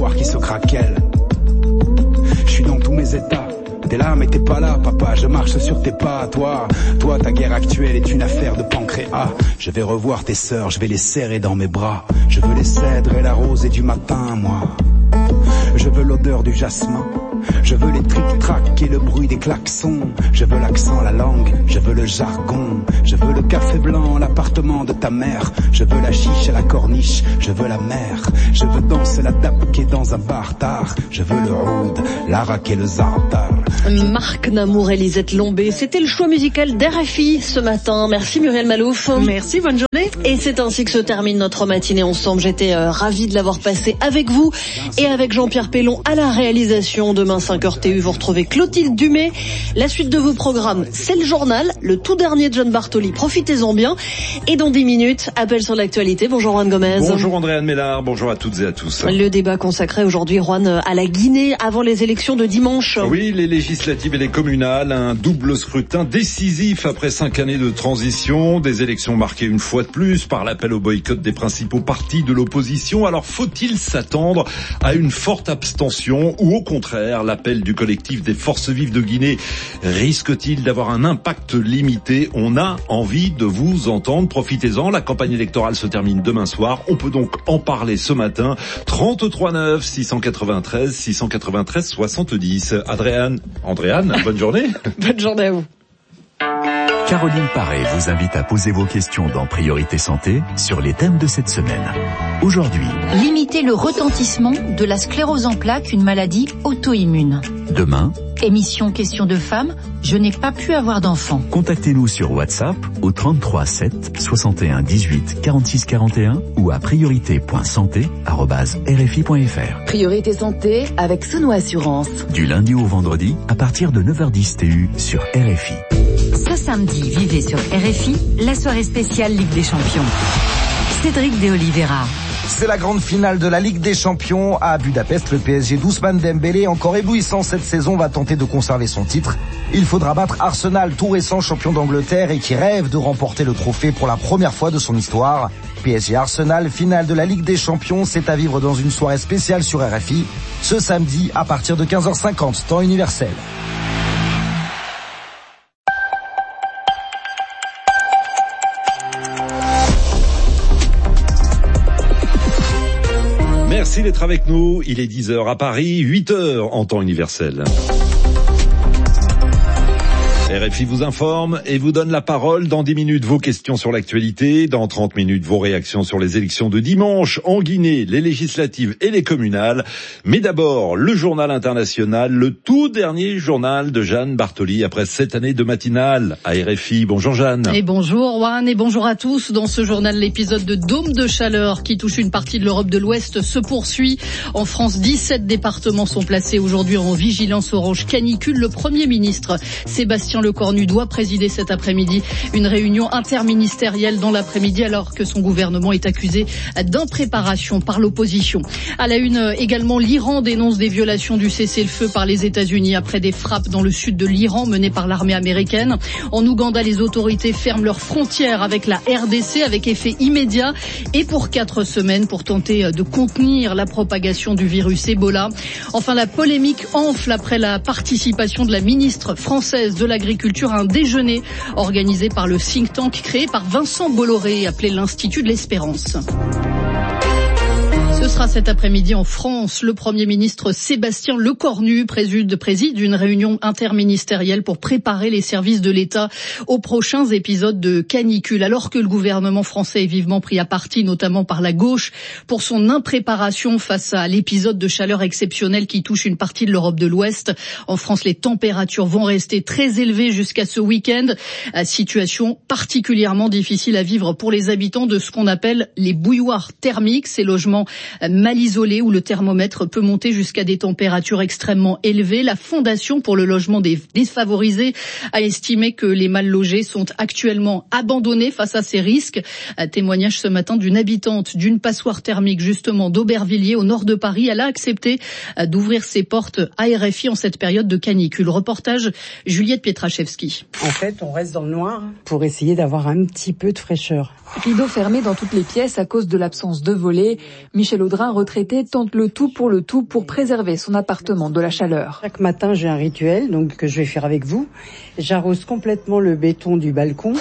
l'espoir qui se craquelle. Je suis dans tous mes états. T'es là mais t'es pas là, papa, je marche sur tes pas. Toi, ta guerre actuelle est une affaire de pancréas. Je vais revoir tes sœurs, je vais les serrer dans mes bras. Je veux les cèdres et la rosée du matin, moi. Je veux l'odeur du jasmin. Je veux les tric-trac et le bruit des klaxons. Je veux l'accent, la langue, je veux le jargon. Je veux le café blanc, l'appartement de ta mère. Je veux la chiche et la corniche, je veux la mer. Je veux danser la dabke dans un bar tard. Je veux le oud, l'arak et le zartar. Marc Namour et Lisette Lombé, c'était le choix musical d'RFI ce matin. Merci Muriel Malouf. Merci, bonne journée. Et c'est ainsi que se termine notre matinée ensemble. J'étais ravie de l'avoir passé avec vous et avec Jean-Pierre Pellon à la réalisation. Demain 5h TU, vous retrouvez Clotilde Dumay. La suite de vos programmes, c'est le journal, le tout dernier de John Bartoli. Profitez-en bien. Et dans 10 minutes, appel sur l'actualité. Bonjour Juan Gomez. Bonjour Andréane Mélard, bonjour à toutes et à tous. Le débat consacré aujourd'hui, Juan, à la Guinée avant les élections de dimanche. Oui, les législatives et les communales, un double scrutin décisif après 5 années de transition, des élections marquées une fois de plus par l'appel au boycott des principaux partis de l'opposition. Alors faut-il s'attendre à une forte abstention ou au contraire l'appel du collectif des forces vives de Guinée risque-t-il d'avoir un impact limité? On a envie de vous entendre, profitez-en, la campagne électorale se termine demain soir, on peut donc en parler ce matin. 33 9 693 693 70. Andréane, bonne journée. Bonne journée à vous. Caroline Paré vous invite à poser vos questions dans Priorité Santé sur les thèmes de cette semaine. Aujourd'hui, limiter le retentissement de la sclérose en plaques, une maladie auto-immune. Demain, émission Questions de femmes, je n'ai pas pu avoir d'enfant. Contactez-nous sur WhatsApp au 33 7 61 18 46 41 ou à priorité.santé@rfi.fr. Priorité Santé avec Souno Assurance. Du lundi au vendredi à partir de 9h10 TU sur RFI. Ce samedi, vivez sur RFI la soirée spéciale Ligue des Champions. Cédric de Oliveira. C'est la grande finale de la Ligue des Champions à Budapest. Le PSG d'Ousmane Dembélé, encore éblouissant cette saison, va tenter de conserver son titre. Il faudra battre Arsenal, tout récent champion d'Angleterre et qui rêve de remporter le trophée pour la première fois de son histoire. PSG Arsenal, finale de la Ligue des Champions, c'est à vivre dans une soirée spéciale sur RFI, ce samedi à partir de 15h50, temps universel. Merci d'être avec nous. Il est 10h à Paris, 8h en temps universel. RFI vous informe et vous donne la parole. Dans 10 minutes, vos questions sur l'actualité. Dans 30 minutes, vos réactions sur les élections de dimanche en Guinée, les législatives et les communales. Mais d'abord, le journal international, le tout dernier journal de Jeanne Bartoli après 7 années de matinale à RFI. Bonjour Jeanne. Et bonjour Juan et bonjour à tous. Dans ce journal, l'épisode de dôme de chaleur qui touche une partie de l'Europe de l'Ouest se poursuit. En France, 17 départements sont placés aujourd'hui en vigilance orange canicule. Le Premier ministre, Sébastien Lecornu, doit présider cet après-midi une réunion interministérielle dans l'après-midi alors que son gouvernement est accusé d'impréparation par l'opposition. À la une également, l'Iran dénonce des violations du cessez-le-feu par les États-Unis après des frappes dans le sud de l'Iran menées par l'armée américaine. En Ouganda, les autorités ferment leurs frontières avec la RDC avec effet immédiat et pour 4 semaines pour tenter de contenir la propagation du virus Ebola. Enfin, la polémique enfle après la participation de la ministre française de l'Agriculture à un déjeuner organisé par le think tank créé par Vincent Bolloré appelé l'Institut de l'Espérance. Ce sera cet après-midi en France. Le Premier ministre Sébastien Lecornu préside une réunion interministérielle pour préparer les services de l'État aux prochains épisodes de canicule. Alors que le gouvernement français est vivement pris à partie, notamment par la gauche, pour son impréparation face à l'épisode de chaleur exceptionnelle qui touche une partie de l'Europe de l'Ouest. En France, les températures vont rester très élevées jusqu'à ce week-end. Situation particulièrement difficile à vivre pour les habitants de ce qu'on appelle les bouilloires thermiques, ces logements mal isolés où le thermomètre peut monter jusqu'à des températures extrêmement élevées. La Fondation pour le logement des défavorisés a estimé que les mal logés sont actuellement abandonnés face à ces risques. Témoignage ce matin d'une habitante d'une passoire thermique justement d'Aubervilliers au nord de Paris. Elle a accepté d'ouvrir ses portes à RFI en cette période de canicule. Reportage Juliette Pietraszewski. En fait, on reste dans le noir pour essayer d'avoir un petit peu de fraîcheur. Rideaux fermés dans toutes les pièces à cause de l'absence de volets. Michel Audry Audrin, retraité, tente le tout pour préserver son appartement de la chaleur. Chaque matin, j'ai un rituel donc que je vais faire avec vous. J'arrose complètement le béton du balcon.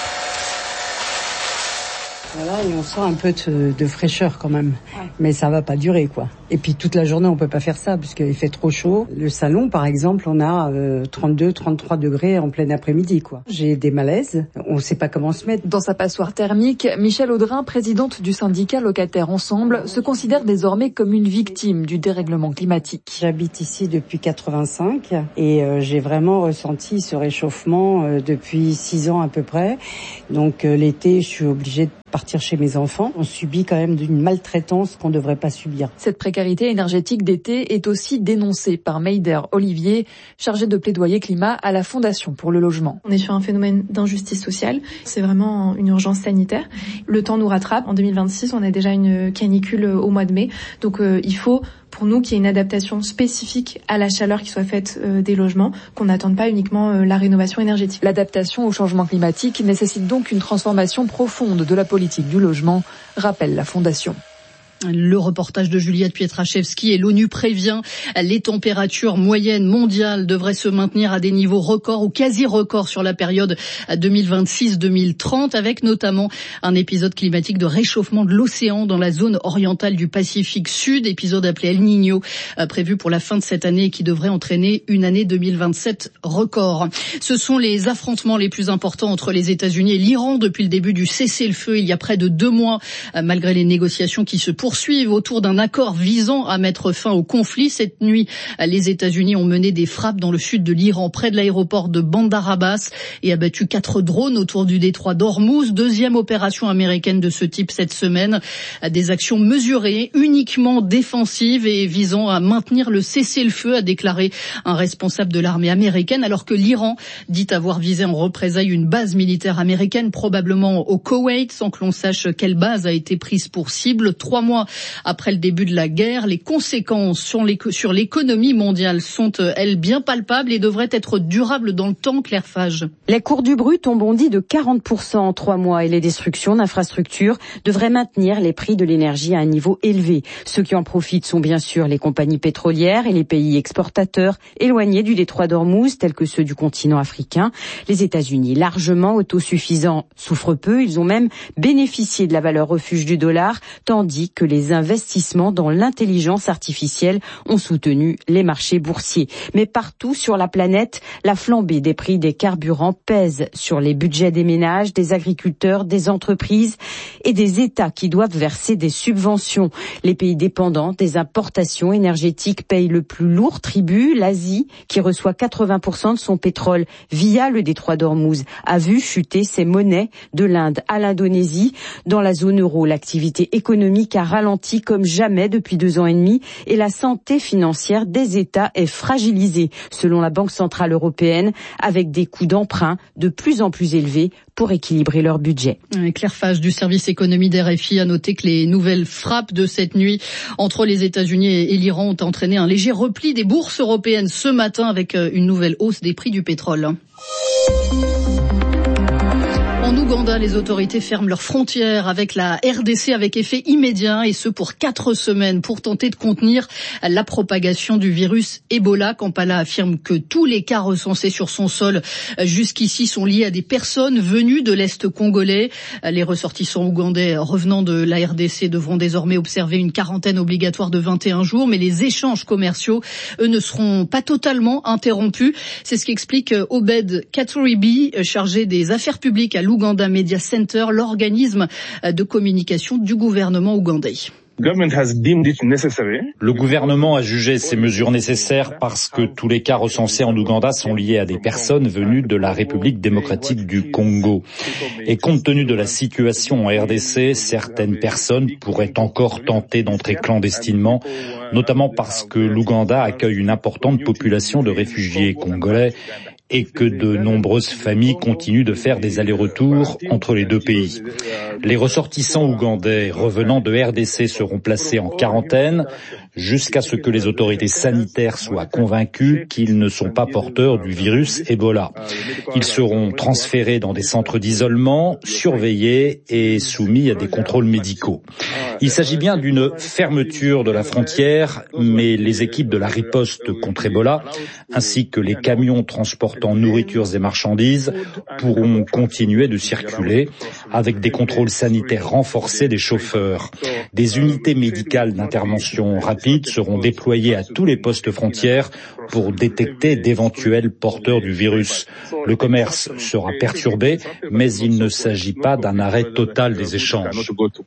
Voilà, et on sent un peu de fraîcheur quand même. Ouais. Mais ça va pas durer, quoi. Et puis toute la journée, on peut pas faire ça puisqu'il fait trop chaud. Le salon, par exemple, on a 32, 33 degrés en plein après-midi, quoi. J'ai des malaises. On sait pas comment se mettre. Dans sa passoire thermique, Michèle Audrin, présidente du syndicat Locataires Ensemble, se considère désormais comme une victime du dérèglement climatique. J'habite ici depuis 85 et j'ai vraiment ressenti ce réchauffement depuis 6 ans à peu près. Donc l'été, je suis obligée de partir chez mes enfants. On subit quand même d'une maltraitance qu'on ne devrait pas subir. Cette précarité énergétique d'été est aussi dénoncée par Meider Olivier, chargé de plaidoyer climat à la Fondation pour le logement. On est sur un phénomène d'injustice sociale. C'est vraiment une urgence sanitaire. Le temps nous rattrape. En 2026, on a déjà une canicule au mois de mai. Donc il faut, pour nous, qu'il y ait une adaptation spécifique à la chaleur qui soit faite des logements, qu'on n'attende pas uniquement la rénovation énergétique. L'adaptation au changement climatique nécessite donc une transformation profonde de la politique du logement, rappelle la Fondation. Le reportage de Juliette Pietraszewski et l'ONU prévient les températures moyennes mondiales devraient se maintenir à des niveaux records ou quasi-records sur la période 2026-2030 avec notamment un épisode climatique de réchauffement de l'océan dans la zone orientale du Pacifique Sud, épisode appelé El Niño, prévu pour la fin de cette année et qui devrait entraîner une année 2027 record. Ce sont les affrontements les plus importants entre les États-Unis et l'Iran depuis le début du cessez-le-feu il y a près de 2 mois, malgré les négociations qui se poursuivent autour d'un accord visant à mettre fin au conflit. Cette nuit, les États-Unis ont mené des frappes dans le sud de l'Iran, près de l'aéroport de Bandar Abbas, et abattu 4 drones autour du détroit d'Ormuz. 2e opération américaine de ce type cette semaine. Des actions mesurées, uniquement défensives et visant à maintenir le cessez-le-feu, a déclaré un responsable de l'armée américaine, alors que l'Iran dit avoir visé en représailles une base militaire américaine, probablement au Koweït, sans que l'on sache quelle base a été prise pour cible. 3 mois après le début de la guerre, les conséquences sur l'économie mondiale sont, elles, bien palpables et devraient être durables dans le temps, Claire Fage. Les cours du brut ont bondi de 40% en 3 mois et les destructions d'infrastructures devraient maintenir les prix de l'énergie à un niveau élevé. Ceux qui en profitent sont bien sûr les compagnies pétrolières et les pays exportateurs éloignés du détroit d'Ormuz, tels que ceux du continent africain. Les États-Unis, largement autosuffisants, souffrent peu. Ils ont même bénéficié de la valeur refuge du dollar, tandis que les investissements dans l'intelligence artificielle ont soutenu les marchés boursiers. Mais partout sur la planète, la flambée des prix des carburants pèse sur les budgets des ménages, des agriculteurs, des entreprises et des États qui doivent verser des subventions. Les pays dépendants des importations énergétiques payent le plus lourd tribut. L'Asie, qui reçoit 80% de son pétrole via le détroit d'Ormuz, a vu chuter ses monnaies de l'Inde à l'Indonésie. Dans la zone euro, l'activité économique a ralenti comme jamais depuis 2 ans et demi et la santé financière des États est fragilisée, selon la Banque centrale européenne, avec des coûts d'emprunt de plus en plus élevés pour équilibrer leur budget. Claire Fage du service économie d'RFI a noté que les nouvelles frappes de cette nuit entre les États-Unis et l'Iran ont entraîné un léger repli des bourses européennes ce matin avec une nouvelle hausse des prix du pétrole. En Ouganda, les autorités ferment leurs frontières avec la RDC avec effet immédiat et ce pour 4 semaines pour tenter de contenir la propagation du virus Ebola. Kampala affirme que tous les cas recensés sur son sol jusqu'ici sont liés à des personnes venues de l'Est congolais. Les ressortissants ougandais revenant de la RDC devront désormais observer une quarantaine obligatoire de 21 jours, mais les échanges commerciaux, eux, ne seront pas totalement interrompus. C'est ce qu'explique Obed Katuribi, chargé des affaires publiques à l'Ouganda Media Center, l'organisme de communication du gouvernement ougandais. Le gouvernement a jugé ces mesures nécessaires parce que tous les cas recensés en Ouganda sont liés à des personnes venues de la République démocratique du Congo. Et compte tenu de la situation en RDC, certaines personnes pourraient encore tenter d'entrer clandestinement, notamment parce que l'Ouganda accueille une importante population de réfugiés congolais et que de nombreuses familles continuent de faire des allers-retours entre les 2 pays. Les ressortissants ougandais revenant de RDC seront placés en quarantaine jusqu'à ce que les autorités sanitaires soient convaincues qu'ils ne sont pas porteurs du virus Ebola. Ils seront transférés dans des centres d'isolement, surveillés et soumis à des contrôles médicaux. Il s'agit bien d'une fermeture de la frontière, mais les équipes de la riposte contre Ebola, ainsi que les camions transportant nourritures et marchandises, pourront continuer de circuler avec des contrôles sanitaires renforcés des chauffeurs. Des unités médicales d'intervention rapide seront déployées à tous les postes frontières pour détecter d'éventuels porteurs du virus. Le commerce sera perturbé, mais il ne s'agit pas d'un arrêt total des échanges.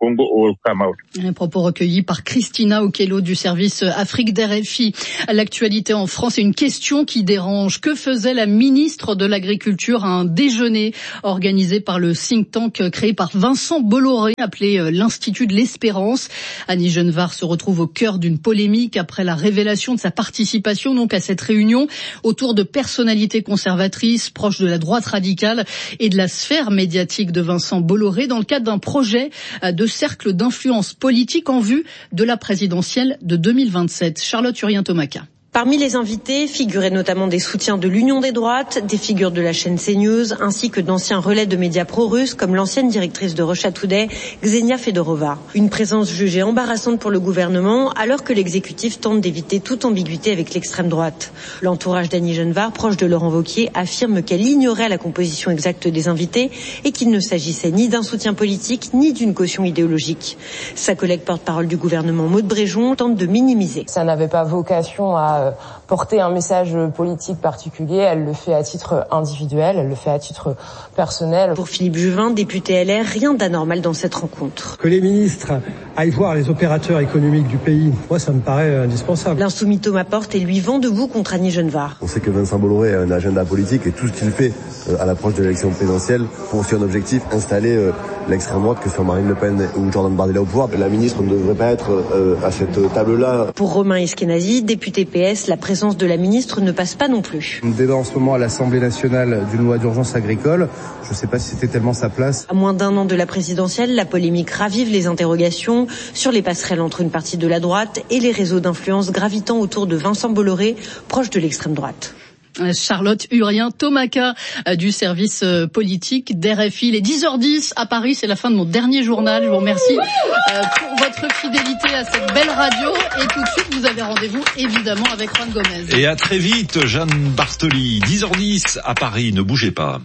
Un propos recueilli par Christina Okello du service Afrique d'RFI. L'actualité en France et une question qui dérange. Que faisait la ministre de l'Agriculture à un déjeuner organisé par le think tank créé par Vincent Bolloré, appelé l'Institut de l'Espérance? Annie Genevard se retrouve au cœur d'une polémique après la révélation de sa participation donc à cette réunion autour de personnalités conservatrices proches de la droite radicale et de la sphère médiatique de Vincent Bolloré dans le cadre d'un projet de cercle d'influence politique en vue de la présidentielle de 2027. Charlotte Urien-Tomaca. Parmi les invités figuraient notamment des soutiens de l'Union des droites, des figures de la chaîne CNews, ainsi que d'anciens relais de médias pro-russes comme l'ancienne directrice de Russia Today, Ksenia Fedorova. Une présence jugée embarrassante pour le gouvernement, alors que l'exécutif tente d'éviter toute ambiguïté avec l'extrême droite. L'entourage d'Annie Genevard, proche de Laurent Wauquiez, affirme qu'elle ignorait la composition exacte des invités et qu'il ne s'agissait ni d'un soutien politique, ni d'une caution idéologique. Sa collègue porte-parole du gouvernement, Maud Bréjon, tente de minimiser. Ça n'avait pas vocation à porter un message politique particulier, elle le fait à titre individuel, elle le fait à titre personnel. Pour Philippe Juvin, député LR, rien d'anormal dans cette rencontre. Que les ministres aillent voir les opérateurs économiques du pays, moi ça me paraît indispensable. L'insoumis Thomas Porte est lui vent debout contre Annie Genevard. On sait que Vincent Bolloré a un agenda politique et tout ce qu'il fait à l'approche de l'élection présidentielle poursuit un objectif, installer l'extrême droite, que ce soit Marine Le Pen ou Jordan Bardella au pouvoir. La ministre ne devrait pas être à cette table-là. Pour Romain Eskenazi, député PS, la présence de la ministre ne passe pas non plus. On débat en ce moment à l'Assemblée nationale d'une loi d'urgence agricole. Je ne sais pas si c'était tellement sa place. À moins d'un an de la présidentielle, la polémique ravive les interrogations sur les passerelles entre une partie de la droite et les réseaux d'influence gravitant autour de Vincent Bolloré, proche de l'extrême droite. Charlotte Urien-Tomaca du service politique d'RFI. Les 10h10 à Paris, c'est la fin de mon dernier journal. Je vous remercie pour votre fidélité à cette belle radio. Et tout de suite, vous avez rendez-vous évidemment avec Juan Gomez. Et à très vite, Jeanne Bartoli. 10h10 à Paris, ne bougez pas.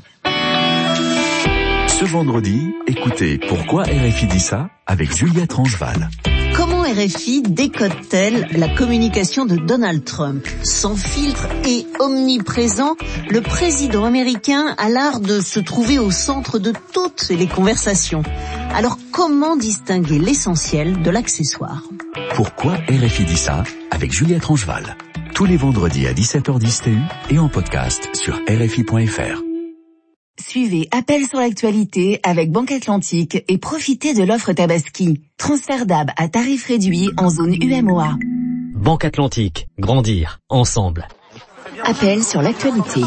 Ce vendredi, écoutez Pourquoi RFI dit ça avec Juliette Rangeval. Comment RFI décode-t-elle la communication de Donald Trump? Sans filtre et omniprésent, le président américain a l'art de se trouver au centre de toutes les conversations. Alors comment distinguer l'essentiel de l'accessoire? Pourquoi RFI dit ça avec Juliette Rangeval. Tous les vendredis à 17h10 TU et en podcast sur RFI.fr. Suivez Appel sur l'actualité avec Banque Atlantique et profitez de l'offre Tabaski. Transfert DAB à tarif réduit en zone UMOA. Banque Atlantique. Grandir. Ensemble. Appel sur l'actualité.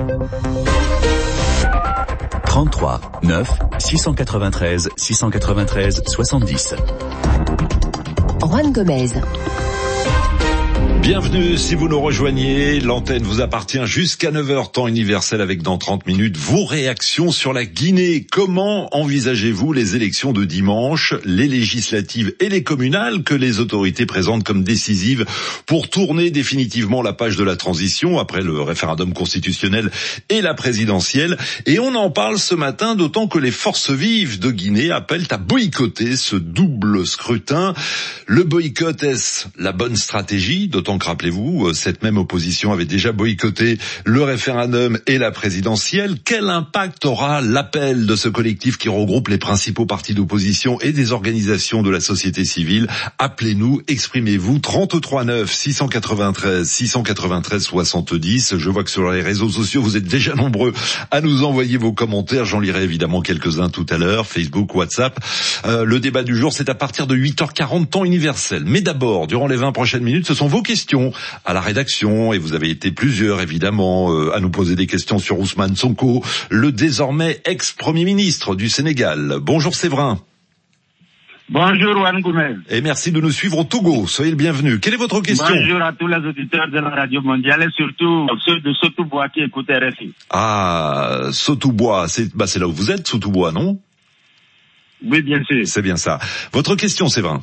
33 9 693 693 70. Juan Gomez. Bienvenue si vous nous rejoignez, l'antenne vous appartient jusqu'à 9h temps universel avec dans 30 minutes vos réactions sur la Guinée. Comment envisagez-vous les élections de dimanche, les législatives et les communales que les autorités présentent comme décisives pour tourner définitivement la page de la transition après le référendum constitutionnel et la présidentielle? Et on en parle ce matin d'autant que les forces vives de Guinée appellent à boycotter ce double scrutin. Le boycott, est-ce la bonne stratégie? D'autant que, rappelez-vous, cette même opposition avait déjà boycotté le référendum et la présidentielle. Quel impact aura l'appel de ce collectif qui regroupe les principaux partis d'opposition et des organisations de la société civile? Appelez-nous, exprimez-vous, 33 9 693 693 70. Je vois que sur les réseaux sociaux, vous êtes déjà nombreux à nous envoyer vos commentaires. J'en lirai évidemment quelques-uns tout à l'heure, Facebook, WhatsApp. Le débat du jour, c'est à partir de 8h40 temps universel. Mais d'abord, durant les 20 prochaines minutes, ce sont vos questions à la rédaction, et vous avez été plusieurs évidemment à nous poser des questions sur Ousmane Sonko, le désormais ex-premier ministre du Sénégal. Bonjour Séverin. Bonjour Juan Gomez. Et merci de nous suivre au Togo. Soyez le bienvenu. Quelle est votre question? Bonjour à tous les auditeurs de la radio mondiale et surtout ceux de Sotoubois qui écoutent RFI. Ah, Sotoubois, c'est là où vous êtes, Sotoubois, non? Oui, bien sûr. C'est bien ça. Votre question, Séverin?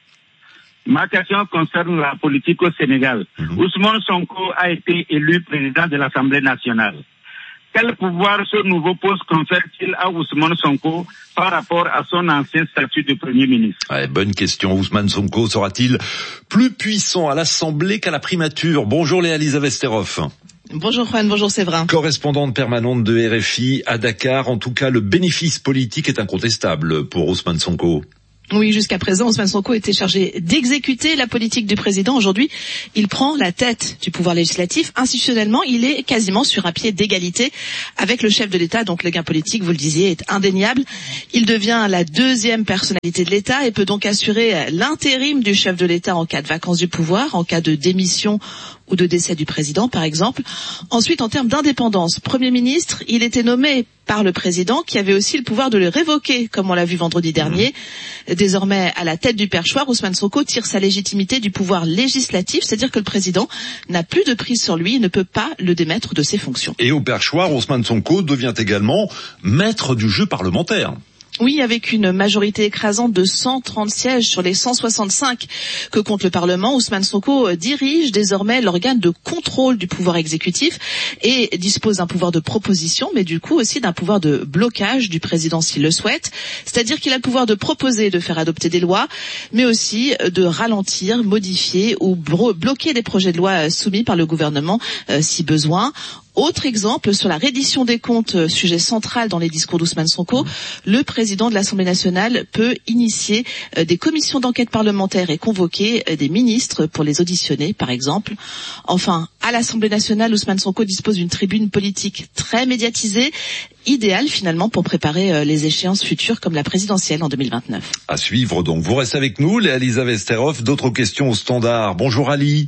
Ma question concerne la politique au Sénégal. Ousmane Sonko a été élu président de l'Assemblée nationale. Quel pouvoir ce nouveau poste confère-t-il à Ousmane Sonko par rapport à son ancien statut de Premier ministre? Ouais, bonne question. Ousmane Sonko sera-t-il plus puissant à l'Assemblée qu'à la primature? Bonjour Léa-Lisa Westerhoff. Bonjour Juan, bonjour Séverin. Correspondante permanente de RFI à Dakar. En tout cas, le bénéfice politique est incontestable pour Ousmane Sonko. Oui, jusqu'à présent, Ousmane Sonko était chargé d'exécuter la politique du président. Aujourd'hui, il prend la tête du pouvoir législatif. Institutionnellement, il est quasiment sur un pied d'égalité avec le chef de l'État. Donc le gain politique, vous le disiez, est indéniable. Il devient la deuxième personnalité de l'État et peut donc assurer l'intérim du chef de l'État en cas de vacance du pouvoir, en cas de démission ou de décès du président, par exemple. Ensuite, en termes d'indépendance, Premier ministre, il était nommé par le président, qui avait aussi le pouvoir de le révoquer, comme on l'a vu vendredi dernier. Désormais, à la tête du perchoir, Ousmane Sonko tire sa légitimité du pouvoir législatif, c'est-à-dire que le président n'a plus de prise sur lui et ne peut pas le démettre de ses fonctions. Et au perchoir, Ousmane Sonko devient également maître du jeu parlementaire. Oui, avec une majorité écrasante de 130 sièges sur les 165 que compte le Parlement, Ousmane Sonko dirige désormais l'organe de contrôle du pouvoir exécutif et dispose d'un pouvoir de proposition, mais du coup aussi d'un pouvoir de blocage du président s'il le souhaite. C'est-à-dire qu'il a le pouvoir de proposer, de faire adopter des lois, mais aussi de ralentir, modifier ou bloquer des projets de loi soumis par le gouvernement si besoin. Autre exemple, sur la reddition des comptes, sujet central dans les discours d'Ousmane Sonko, le président de l'Assemblée nationale peut initier des commissions d'enquête parlementaires et convoquer des ministres pour les auditionner, par exemple. Enfin, à l'Assemblée nationale, Ousmane Sonko dispose d'une tribune politique très médiatisée, idéale finalement pour préparer les échéances futures comme la présidentielle en 2029. À suivre donc. Vous restez avec nous, Léa-Lisa Westerhoff. D'autres questions au standard. Bonjour Ali.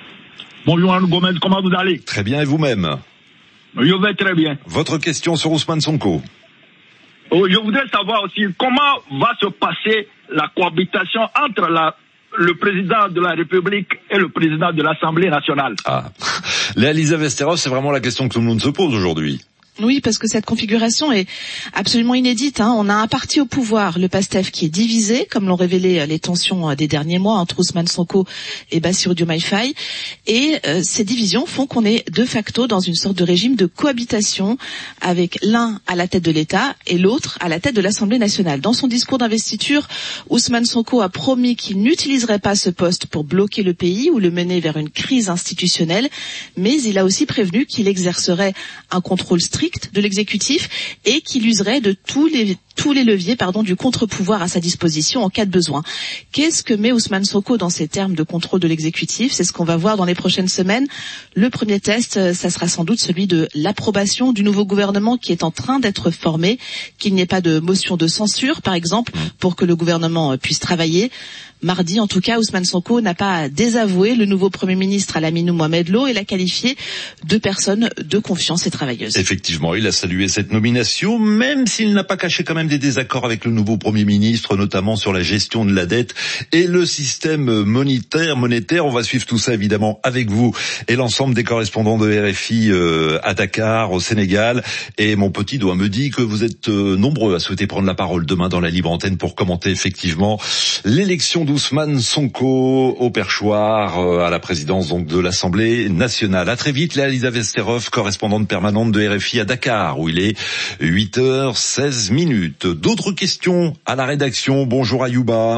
Bonjour Anne Gomez, comment vous allez? Très bien, et vous-même? Je vais très bien. Votre question sur Ousmane Sonko. Je voudrais savoir aussi comment va se passer la cohabitation entre le président de la République et le président de l'Assemblée nationale. Léa-Lisa Westerhoff, c'est vraiment la question que tout le monde se pose aujourd'hui. Oui, parce que cette configuration est absolument inédite. On a un parti au pouvoir, le PASTEF, qui est divisé, comme l'ont révélé les tensions des derniers mois entre Ousmane Sonko et Bassirou Diomaye Faye. Et ces divisions font qu'on est de facto dans une sorte de régime de cohabitation avec l'un à la tête de l'État et l'autre à la tête de l'Assemblée nationale. Dans son discours d'investiture, Ousmane Sonko a promis qu'il n'utiliserait pas ce poste pour bloquer le pays ou le mener vers une crise institutionnelle, mais il a aussi prévenu qu'il exercerait un contrôle strict de l'exécutif et qu'il userait de tous les leviers du contre-pouvoir à sa disposition en cas de besoin. Qu'est-ce que met Ousmane Sonko dans ces termes de contrôle de l'exécutif? C'est ce qu'on va voir dans les prochaines semaines. Le premier test, ça sera sans doute celui de l'approbation du nouveau gouvernement qui est en train d'être formé, qu'il n'y ait pas de motion de censure, par exemple, pour que le gouvernement puisse travailler. Mardi, en tout cas, Ousmane Sonko n'a pas désavoué le nouveau Premier ministre Al-Aminou Mohamed Lo et l'a qualifié de personne de confiance et travailleuse. Effectivement, il a salué cette nomination, même s'il n'a pas caché quand même des désaccords avec le nouveau Premier ministre, notamment sur la gestion de la dette et le système monétaire. On va suivre tout ça évidemment avec vous et l'ensemble des correspondants de RFI à Dakar, au Sénégal. Et mon petit doigt me dit que vous êtes nombreux à souhaiter prendre la parole demain dans la libre antenne pour commenter effectivement l'élection d'Ousmane Sonko au perchoir à la présidence donc de l'Assemblée nationale. À très vite, Léa-Lisa Westerhoff, correspondante permanente de RFI à Dakar, où il est 8h16. D'autres questions à la rédaction. Bonjour Ayouba.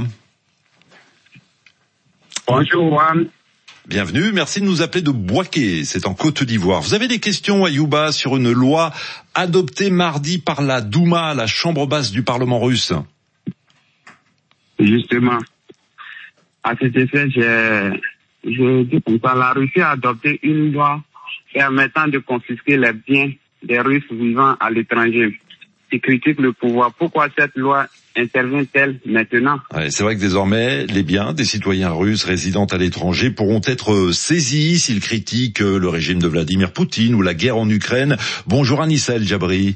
Bonjour Juan. Bienvenue, merci de nous appeler de Bouaké, c'est en Côte d'Ivoire. Vous avez des questions, Ayouba, sur une loi adoptée mardi par la Douma, la chambre basse du Parlement russe? Justement, à cet effet, je dis comme ça, la Russie a adopté une loi permettant de confisquer les biens des Russes vivant à l'étranger. Qui critique le pouvoir. Pourquoi cette loi intervient-elle maintenant? C'est vrai que désormais, les biens des citoyens russes résidant à l'étranger pourront être saisis s'ils critiquent le régime de Vladimir Poutine ou la guerre en Ukraine. Bonjour Anissa El Jabri.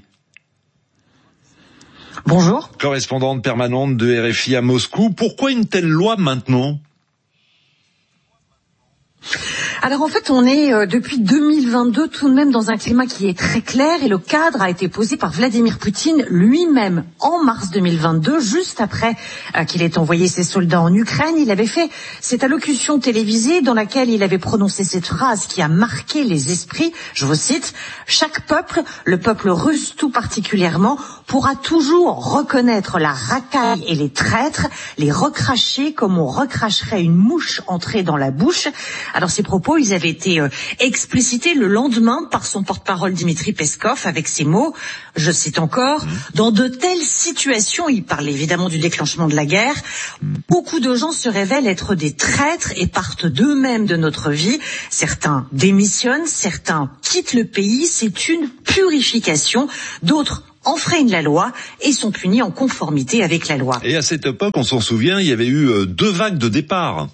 Bonjour. Correspondante permanente de RFI à Moscou. Pourquoi une telle loi maintenant? Alors en fait, on est depuis 2022 tout de même dans un climat qui est très clair et le cadre a été posé par Vladimir Poutine lui-même en mars 2022, juste après qu'il ait envoyé ses soldats en Ukraine. Il avait fait cette allocution télévisée dans laquelle il avait prononcé cette phrase qui a marqué les esprits. Je vous cite: « Chaque peuple, le peuple russe tout particulièrement, pourra toujours reconnaître la racaille et les traîtres, les recracher comme on recracherait une mouche entrée dans la bouche. » Alors ces propos, ils avaient été explicités le lendemain par son porte-parole Dmitri Peskov avec ces mots, je cite encore, « Dans de telles situations, il parle évidemment du déclenchement de la guerre, beaucoup de gens se révèlent être des traîtres et partent d'eux-mêmes de notre vie. Certains démissionnent, certains quittent le pays, c'est une purification, d'autres enfreignent la loi et sont punis en conformité avec la loi. » Et à cette époque, on s'en souvient, il y avait eu 2 vagues de départ.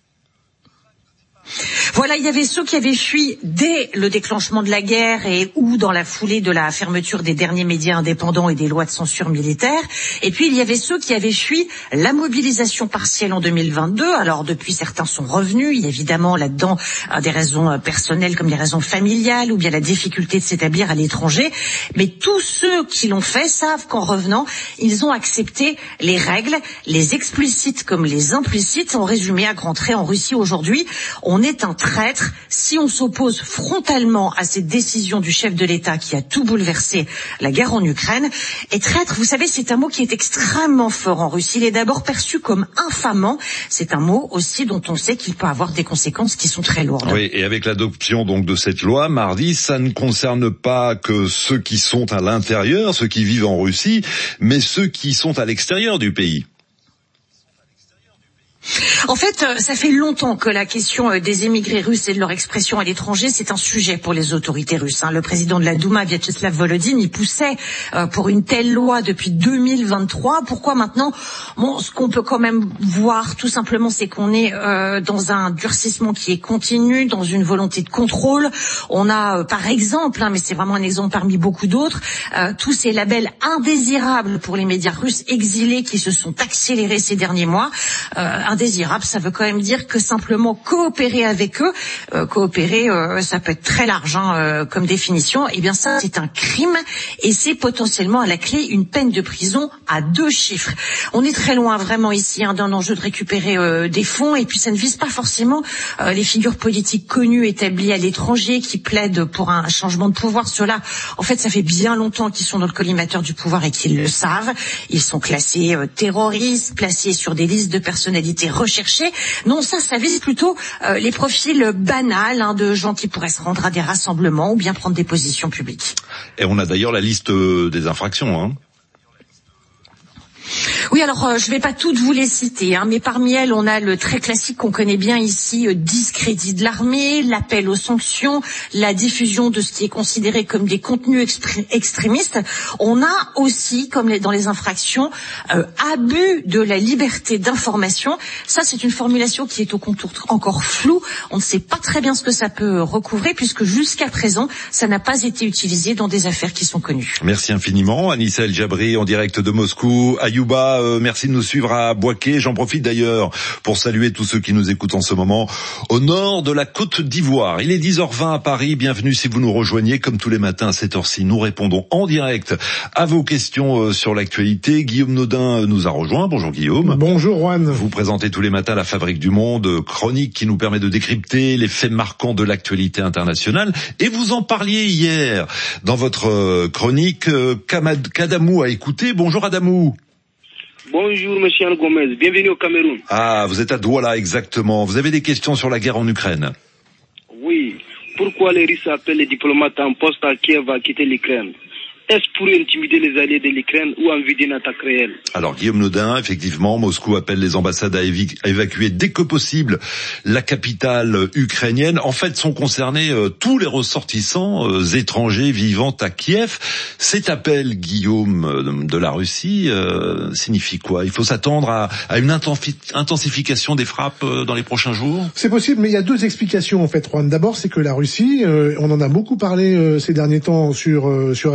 Voilà, il y avait ceux qui avaient fui dès le déclenchement de la guerre et ou dans la foulée de la fermeture des derniers médias indépendants et des lois de censure militaire. Et puis il y avait ceux qui avaient fui la mobilisation partielle en 2022. Alors depuis, certains sont revenus. Il y a évidemment là-dedans des raisons personnelles comme des raisons familiales ou bien la difficulté de s'établir à l'étranger. Mais tous ceux qui l'ont fait savent qu'en revenant, ils ont accepté les règles, les explicites comme les implicites. En résumé, à grands traits, en Russie aujourd'hui, on est un traître si on s'oppose frontalement à cette décision du chef de l'État qui a tout bouleversé, la guerre en Ukraine. Et traître, vous savez, c'est un mot qui est extrêmement fort en Russie. Il est d'abord perçu comme infamant. C'est un mot aussi dont on sait qu'il peut avoir des conséquences qui sont très lourdes. Oui, et avec l'adoption donc de cette loi mardi, ça ne concerne pas que ceux qui sont à l'intérieur, ceux qui vivent en Russie, mais ceux qui sont à l'extérieur du pays. En fait, ça fait longtemps que la question des émigrés russes et de leur expression à l'étranger, c'est un sujet pour les autorités russes. Le président de la Douma, Vyacheslav Volodine, il poussait pour une telle loi depuis 2023. Pourquoi maintenant ? Bon, ce qu'on peut quand même voir, tout simplement, c'est qu'on est dans un durcissement qui est continu, dans une volonté de contrôle. On a, par exemple, mais c'est vraiment un exemple parmi beaucoup d'autres, tous ces labels indésirables pour les médias russes exilés qui se sont accélérés ces derniers mois. Indésirable, ça veut quand même dire que simplement coopérer avec eux, ça peut être très large comme définition, et bien ça c'est un crime et c'est potentiellement à la clé une peine de prison à 2 chiffres. On est très loin vraiment ici d'un enjeu de récupérer des fonds, et puis ça ne vise pas forcément les figures politiques connues établies à l'étranger qui plaident pour un changement de pouvoir. Ceux-là, en fait, ça fait bien longtemps qu'ils sont dans le collimateur du pouvoir et qu'ils le savent. Ils sont classés terroristes, placés sur des listes de personnalités recherchées. Non, ça vise plutôt les profils banals de gens qui pourraient se rendre à des rassemblements ou bien prendre des positions publiques. Et on a d'ailleurs la liste des infractions, Oui, alors je vais pas toutes vous les citer, mais parmi elles, on a le très classique qu'on connaît bien ici, discrédit de l'armée, l'appel aux sanctions, la diffusion de ce qui est considéré comme des contenus extrémistes. On a aussi, comme dans les infractions, abus de la liberté d'information. Ça, c'est une formulation qui est au contour encore flou. On ne sait pas très bien ce que ça peut recouvrer, puisque jusqu'à présent, ça n'a pas été utilisé dans des affaires qui sont connues. Merci infiniment, Anissa El Jabri, en direct de Moscou. Ayouba, merci de nous suivre à Boaké. J'en profite d'ailleurs pour saluer tous ceux qui nous écoutent en ce moment au nord de la Côte d'Ivoire. Il est 10h20 à Paris. Bienvenue si vous nous rejoignez. Comme tous les matins à cette heure-ci, nous répondons en direct à vos questions sur l'actualité. Guillaume Nodin nous a rejoint. Bonjour Guillaume. Bonjour Juan. Vous présentez tous les matins la Fabrique du Monde, chronique qui nous permet de décrypter les faits marquants de l'actualité internationale. Et vous en parliez hier dans votre chronique qu'Adamou a écouté. Bonjour Adamou. Bonjour, monsieur Gomez. Bienvenue au Cameroun. Ah, vous êtes à Douala, exactement. Vous avez des questions sur la guerre en Ukraine? Oui. Pourquoi les Russes appellent les diplomates en poste à Kiev à quitter l'Ukraine? Est-ce pour intimider les alliés de l'Ukraine ou en vue d'une attaque réelle? Alors, Guillaume Nodin, effectivement, Moscou appelle les ambassades à évacuer dès que possible la capitale ukrainienne. En fait, sont concernés tous les ressortissants étrangers vivant à Kiev. Cet appel, Guillaume, de la Russie, signifie quoi? Il faut s'attendre à une intensification des frappes dans les prochains jours? C'est possible, mais il y a 2 explications, en fait, Juan. D'abord, c'est que la Russie, on en a beaucoup parlé ces derniers temps sur RFI,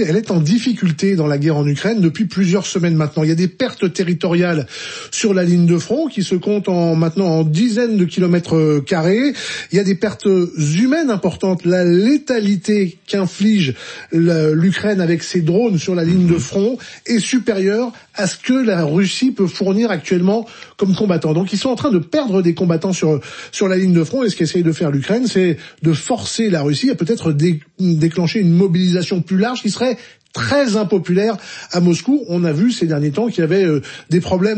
elle est en difficulté dans la guerre en Ukraine depuis plusieurs semaines maintenant. Il y a des pertes territoriales sur la ligne de front qui se comptent maintenant en dizaines de kilomètres carrés. Il y a des pertes humaines importantes. La létalité qu'inflige l'Ukraine avec ses drones sur la ligne de front est supérieure à ce que la Russie peut fournir actuellement comme combattants. Donc ils sont en train de perdre des combattants sur la ligne de front, et ce qu'essaye de faire l'Ukraine, c'est de forcer la Russie à peut-être déclencher une mobilisation plus large qui serait très impopulaire à Moscou. On a vu ces derniers temps qu'il y avait des problèmes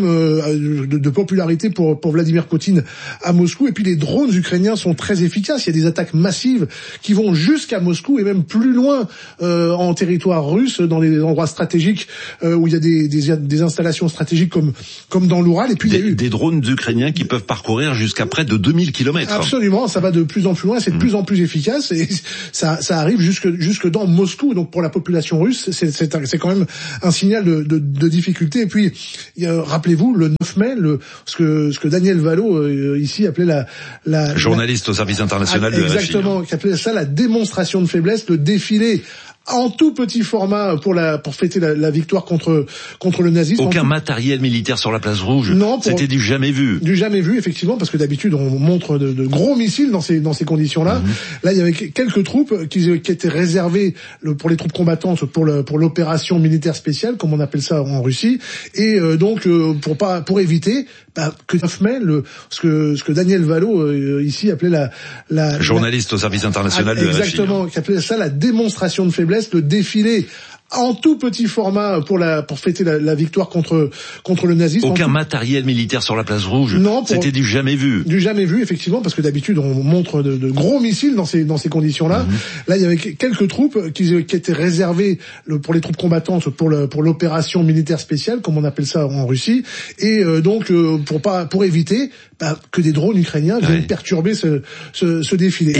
de popularité pour Vladimir Poutine à Moscou. Et puis les drones ukrainiens sont très efficaces. Il y a des attaques massives qui vont jusqu'à Moscou et même plus loin en territoire russe, dans les endroits stratégiques où il y a des installations stratégiques comme dans l'Oural. Et puis il y a eu des drones ukrainiens qui peuvent parcourir jusqu'à près de 2000 kilomètres. Absolument, ça va de plus en plus loin, c'est de plus en plus efficace, et ça arrive jusque dans Moscou. Donc pour la population russe, c'est quand même un signal de difficulté. Et puis, rappelez-vous, le 9 mai, ce que Daniel Valo ici appelait la journaliste au service international de RFI. Exactement, qui appelait ça la démonstration de faiblesse, le défilé en tout petit format pour fêter la victoire contre le nazisme. Aucun matériel militaire sur la place rouge. Non, c'était du jamais vu. Du jamais vu, effectivement, parce que d'habitude on montre de gros missiles dans ces conditions-là. Là, il y avait quelques troupes qui étaient réservées pour les troupes combattantes pour l'opération militaire spéciale, comme on appelle ça en Russie, et donc pour éviter que 9 mai, ce que Daniel Valo ici appelait la journaliste au service international de RFI. Exactement, qui appelait ça la démonstration de faiblesse, le défilé en tout petit format pour fêter la victoire contre le nazisme. Aucun matériel militaire sur la place rouge. Non, c'était du jamais vu. Du jamais vu, effectivement, parce que d'habitude on montre de gros missiles dans ces conditions-là. Là, il y avait quelques troupes qui étaient réservées pour les troupes combattantes pour l'opération militaire spéciale, comme on appelle ça en Russie, et donc pour éviter que des drones ukrainiens viennent perturber ce défilé.